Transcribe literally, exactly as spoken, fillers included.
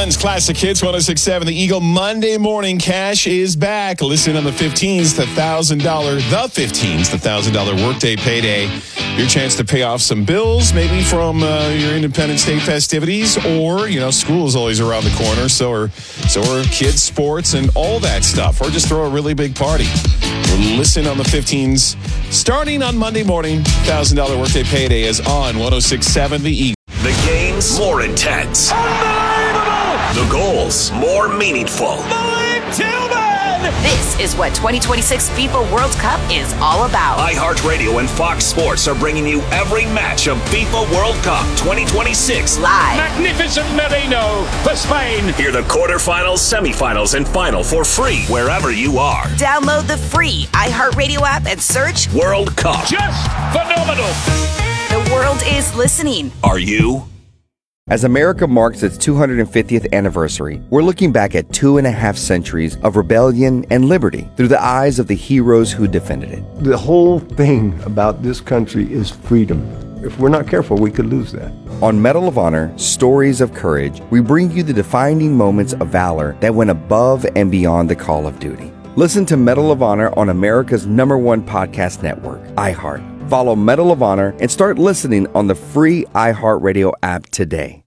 one's Classic Hits, one oh six point seven. The Eagle Monday Morning Cash is back. Listen on the fifteenth, the one thousand dollars, the fifteenth, the one thousand dollars workday payday. Your chance to pay off some bills, maybe from uh, your Independence Day festivities, or, you know, school is always around the corner, so are, so are kids' sports and all that stuff, or just throw a really big party. Listen on the fifteenth, starting on Monday morning. one thousand dollars workday payday is on one oh six point seven The Eagle. The games more intense. Unbelievable! The goals more meaningful. Malik Tillman! This is what twenty twenty-six FIFA World Cup is all about. iHeartRadio and Fox Sports are bringing you every match of FIFA World Cup twenty twenty-six. Live. Magnificent Merino for Spain. Hear the quarterfinals, semifinals, and final for free wherever you are. Download the free iHeartRadio app and search World Cup. Just phenomenal. The world is listening. Are you? As America marks its two hundred fiftieth anniversary, we're looking back at two and a half centuries of rebellion and liberty through the eyes of the heroes who defended it. The whole thing about this country is freedom. If we're not careful, we could lose that. On Medal of Honor, Stories of Courage, we bring you the defining moments of valor that went above and beyond the call of duty. Listen to Medal of Honor on America's number one podcast network, iHeart. Follow Medal of Honor and start listening on the free iHeartRadio app today.